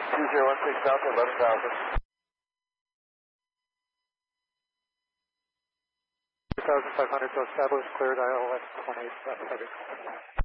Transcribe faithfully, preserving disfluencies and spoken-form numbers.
two zero one six Delta, eleven thousand. two thousand five hundred to establish, cleared I L S twenty-eight.